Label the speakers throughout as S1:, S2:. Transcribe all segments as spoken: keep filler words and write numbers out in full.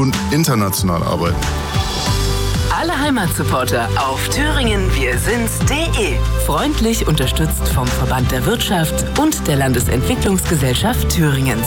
S1: und international arbeiten.
S2: Alle Heimatsupporter auf thüringen wir sind's punkt de. Freundlich unterstützt vom Verband der Wirtschaft und der Landesentwicklungsgesellschaft Thüringens.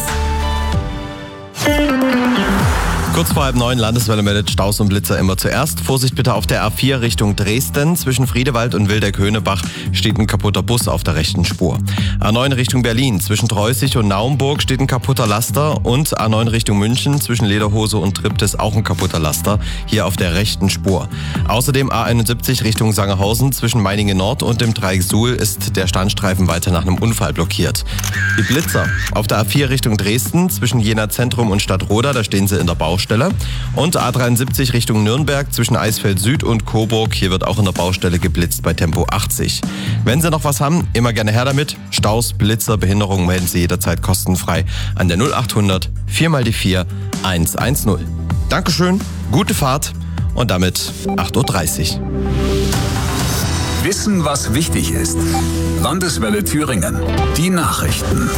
S3: Kurz vor halb neun, Landeswelle meldet Staus und Blitzer immer zuerst. Vorsicht bitte auf der A vier Richtung Dresden. Zwischen Friedewald und Wildeck-Höhnebach steht ein kaputter Bus auf der rechten Spur. A neun Richtung Berlin. Zwischen Treußig und Naumburg steht ein kaputter Laster. Und A neun Richtung München. Zwischen Lederhose und Triptis auch ein kaputter Laster. Hier auf der rechten Spur. Außerdem A einundsiebzig Richtung Sangerhausen. Zwischen Meiningen Nord und dem Dreieck Suhl ist der Standstreifen weiter nach einem Unfall blockiert. Die Blitzer auf der A vier Richtung Dresden. Zwischen Jena Zentrum und Stadtroda. Da stehen sie in der Baustelle. Und A dreiundsiebzig Richtung Nürnberg zwischen Eisfeld Süd und Coburg. Hier wird auch in der Baustelle geblitzt bei Tempo achtzig. Wenn Sie noch was haben, immer gerne her damit. Staus, Blitzer, Behinderungen melden Sie jederzeit kostenfrei an der null achthundert vier mal die vier hundertzehn. Dankeschön, gute Fahrt und damit acht Uhr dreißig.
S4: Wissen, was wichtig ist. Landeswelle Thüringen. Die Nachrichten.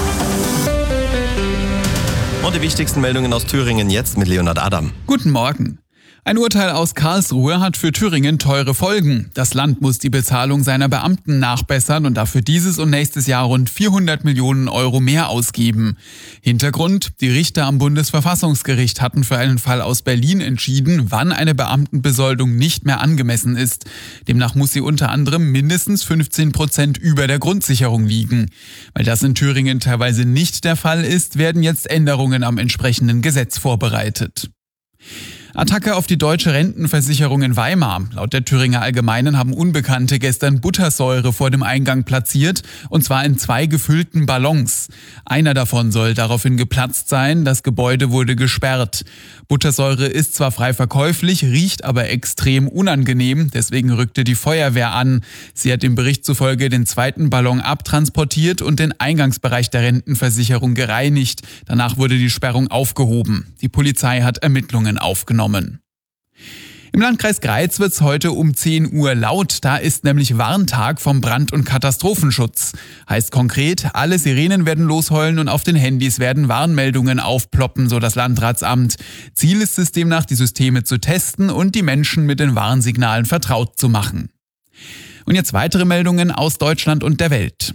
S3: Und die wichtigsten Meldungen aus Thüringen jetzt mit Leonhard Adam.
S5: Guten Morgen. Ein Urteil aus Karlsruhe hat für Thüringen teure Folgen. Das Land muss die Bezahlung seiner Beamten nachbessern und dafür dieses und nächstes Jahr rund vierhundert Millionen Euro mehr ausgeben. Hintergrund: Die Richter am Bundesverfassungsgericht hatten für einen Fall aus Berlin entschieden, wann eine Beamtenbesoldung nicht mehr angemessen ist. Demnach muss sie unter anderem mindestens fünfzehn Prozent über der Grundsicherung liegen. Weil das in Thüringen teilweise nicht der Fall ist, werden jetzt Änderungen am entsprechenden Gesetz vorbereitet. Attacke auf die deutsche Rentenversicherung in Weimar. Laut der Thüringer Allgemeinen haben Unbekannte gestern Buttersäure vor dem Eingang platziert, und zwar in zwei gefüllten Ballons. Einer davon soll daraufhin geplatzt sein, das Gebäude wurde gesperrt. Buttersäure ist zwar frei verkäuflich, riecht aber extrem unangenehm, deswegen rückte die Feuerwehr an. Sie hat dem Bericht zufolge den zweiten Ballon abtransportiert und den Eingangsbereich der Rentenversicherung gereinigt. Danach wurde die Sperrung aufgehoben. Die Polizei hat Ermittlungen aufgenommen. Im Landkreis Greiz wird's heute um zehn Uhr laut, da ist nämlich Warntag vom Brand- und Katastrophenschutz. Heißt konkret, alle Sirenen werden losheulen und auf den Handys werden Warnmeldungen aufploppen, so das Landratsamt. Ziel ist es demnach, die Systeme zu testen und die Menschen mit den Warnsignalen vertraut zu machen. Und jetzt weitere Meldungen aus Deutschland und der Welt.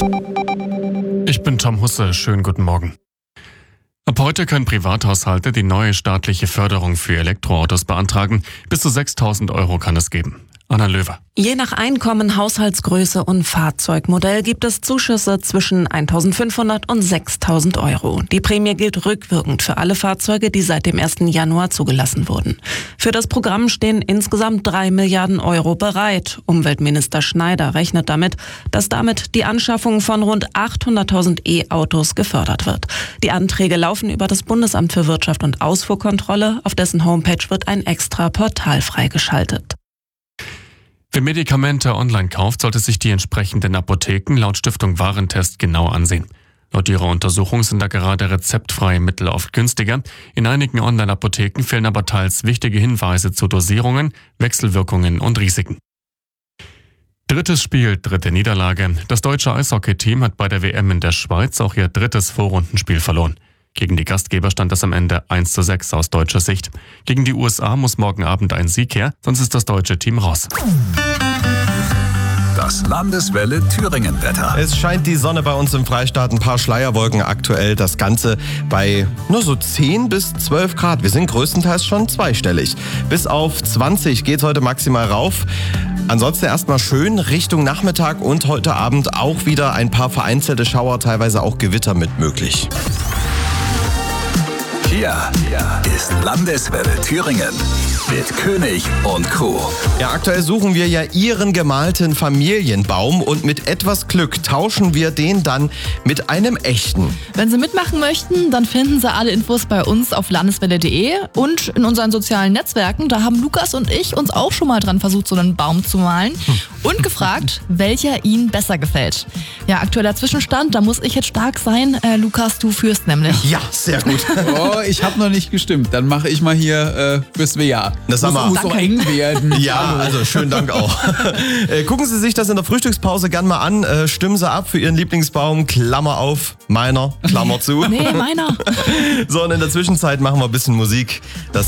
S6: Ich bin Tom Husse, schönen guten Morgen. Ab heute können Privathaushalte die neue staatliche Förderung für Elektroautos beantragen. Bis zu sechstausend Euro kann es geben. Anna Löwer.
S7: Je nach Einkommen, Haushaltsgröße und Fahrzeugmodell gibt es Zuschüsse zwischen eintausendfünfhundert und sechstausend Euro. Die Prämie gilt rückwirkend für alle Fahrzeuge, die seit dem ersten Januar zugelassen wurden. Für das Programm stehen insgesamt drei Milliarden Euro bereit. Umweltminister Schneider rechnet damit, dass damit die Anschaffung von rund achthunderttausend E-Autos gefördert wird. Die Anträge laufen über das Bundesamt für Wirtschaft und Ausfuhrkontrolle. Auf dessen Homepage wird ein extra Portal freigeschaltet.
S6: Wer Medikamente online kauft, sollte sich die entsprechenden Apotheken laut Stiftung Warentest genau ansehen. Laut ihrer Untersuchung sind da gerade rezeptfreie Mittel oft günstiger. In einigen Online-Apotheken fehlen aber teils wichtige Hinweise zu Dosierungen, Wechselwirkungen und Risiken. Drittes Spiel, dritte Niederlage. Das deutsche Eishockey-Team hat bei der W M in der Schweiz auch ihr drittes Vorrundenspiel verloren. Gegen die Gastgeber stand es am Ende eins zu sechs aus deutscher Sicht. Gegen die U S A muss morgen Abend ein Sieg her, sonst ist das deutsche Team raus.
S4: Das Landeswelle Thüringen-Wetter.
S3: Es scheint die Sonne bei uns im Freistaat, ein paar Schleierwolken aktuell. Das Ganze bei nur so zehn bis zwölf Grad. Wir sind größtenteils schon zweistellig. Bis auf zwanzig geht's heute maximal rauf. Ansonsten erstmal schön Richtung Nachmittag und heute Abend auch wieder ein paar vereinzelte Schauer, teilweise auch Gewitter mit möglich.
S4: Hier ist Landeswelle Thüringen mit König und Co.
S3: Ja, aktuell suchen wir ja Ihren gemalten Familienbaum und mit etwas Glück tauschen wir den dann mit einem echten.
S8: Wenn Sie mitmachen möchten, dann finden Sie alle Infos bei uns auf landeswelle punkt de und in unseren sozialen Netzwerken. Da haben Lukas und ich uns auch schon mal dran versucht, so einen Baum zu malen und gefragt, welcher Ihnen besser gefällt. Ja, aktueller Zwischenstand, da muss ich jetzt stark sein. Äh, Lukas, du führst nämlich.
S3: Ja, sehr gut.
S5: Oh, ich habe noch nicht gestimmt. Dann mache ich mal hier äh, fürs W A.
S3: Das muss,
S5: muss so eng werden.
S3: Ja, also schönen Dank auch. äh, gucken Sie sich das in der Frühstückspause gern mal an. Äh, stimmen Sie ab für Ihren Lieblingsbaum. Klammer auf, meiner, Klammer zu.
S8: Nee, meiner.
S3: So, und in der Zwischenzeit machen wir ein bisschen Musik. Das